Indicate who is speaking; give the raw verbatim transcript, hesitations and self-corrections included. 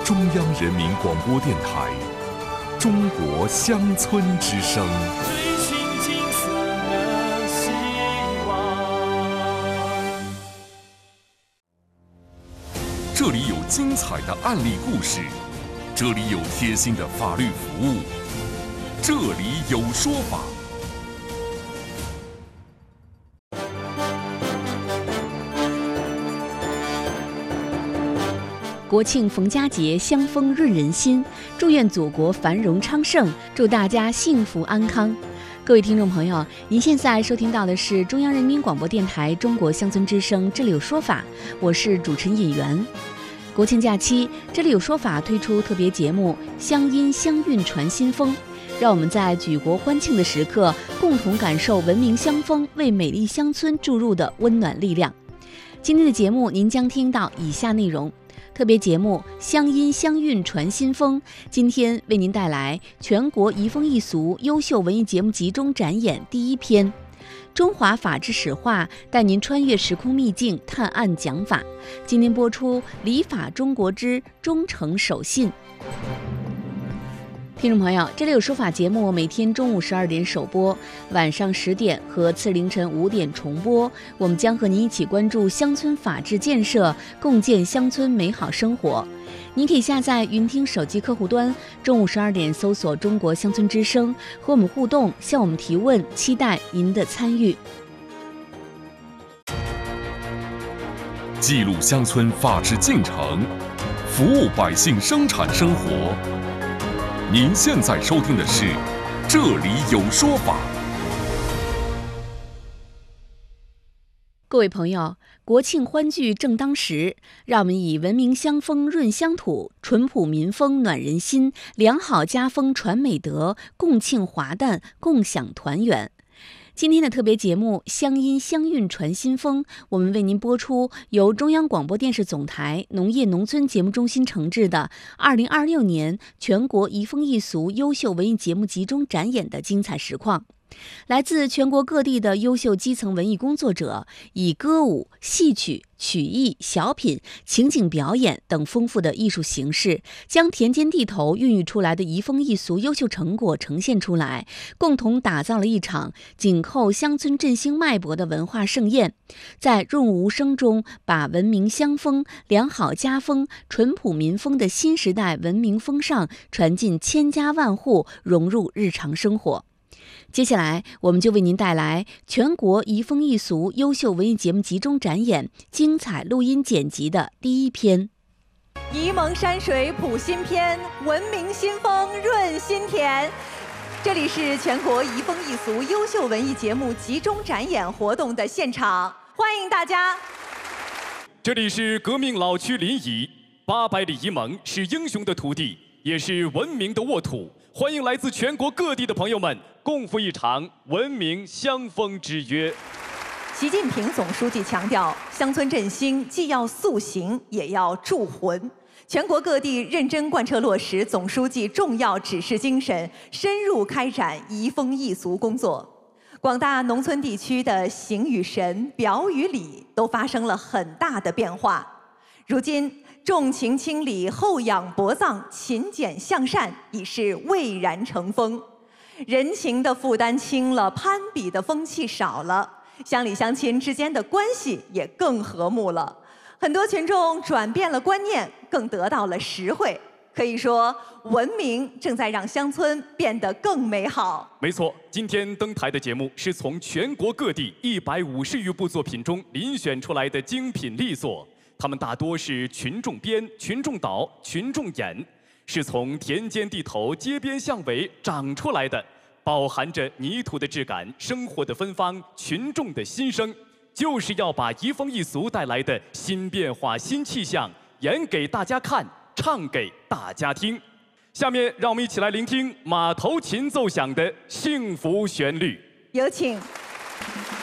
Speaker 1: 中央人民广播电台中国乡村之声。
Speaker 2: 追寻金色的希望。
Speaker 1: 这里有精彩的案例故事，这里有贴心的法律服务，这里有说法。
Speaker 3: 国庆逢佳节，香风润人心，祝愿祖国繁荣昌盛，祝大家幸福安康。各位听众朋友，您现在收听到的是中央人民广播电台中国乡村之声，这里有说法，我是主持人尹媛。国庆假期，这里有说法推出特别节目《乡音乡韵传新风》，让我们在举国欢庆的时刻，共同感受文明乡风为美丽乡村注入的温暖力量。今天的节目，您将听到以下内容。特别节目《乡音乡韵传新风》，今天为您带来全国移风易俗优秀文艺节目集中展演第一篇《中华法治史话》，带您穿越时空秘境，探案讲法。今天播出《礼法中国之忠诚守信》。听众朋友，这里有说法节目，每天中午十二点首播，晚上十点和次凌晨五点重播。我们将和您一起关注乡村法治建设，共建乡村美好生活。您可以下载云听手机客户端，中午十二点搜索中国乡村之声，和我们互动，向我们提问，期待您的参与。
Speaker 1: 记录乡村法治进程，服务百姓生产生活。您现在收听的是《这里有说法》。
Speaker 3: 各位朋友，国庆欢聚正当时，让我们以文明乡风润乡土，淳朴民风暖人心，良好家风传美德，共庆华诞，共享团圆。今天的特别节目《乡音乡韵传新风》，我们为您播出由中央广播电视总台农业农村节目中心承制的二零二六年全国移风易俗优秀文艺节目集中展演的精彩实况。来自全国各地的优秀基层文艺工作者，以歌舞、戏曲、曲艺、小品、情景表演等丰富的艺术形式，将田间地头孕育出来的移风易俗优秀成果呈现出来，共同打造了一场紧扣乡村振兴脉搏的文化盛宴，在润物无声中，把文明乡风、良好家风、淳朴民风的新时代文明风尚传进千家万户，融入日常生活。接下来，我们就为您带来全国移风易俗优秀文艺节目集中展演精彩录音剪辑的第一篇。
Speaker 4: 沂蒙山水谱新篇，文明新风润心田。这里是全国移风易俗优秀文艺节目集中展演活动的现场，欢迎大家。
Speaker 2: 这里是革命老区临沂，八百里沂蒙是英雄的土地，也是文明的沃土。欢迎来自全国各地的朋友们，共赴一场文明乡风之约。
Speaker 4: 习近平总书记强调，乡村振兴既要塑形，也要铸魂。全国各地认真贯彻落实总书记重要指示精神，深入开展移风易俗工作。广大农村地区的形与神、表与里都发生了很大的变化。如今，重情轻理、厚养薄葬、勤俭向善已是蔚然成风，人情的负担轻了，攀比的风气少了，乡里乡亲之间的关系也更和睦了。很多群众转变了观念，更得到了实惠。可以说，文明正在让乡村变得更美好。
Speaker 2: 没错，今天登台的节目是从全国各地一百五十余部作品中遴选出来的精品力作。他们大多是群众编、群众导、群众演，是从田间地头、街边巷尾长出来的，饱含着泥土的质感、生活的芬芳、群众的心声，就是要把移风易俗带来的新变化、新气象演给大家看，唱给大家听。下面让我们一起来聆听马头琴奏响的幸福旋律，
Speaker 4: 有请。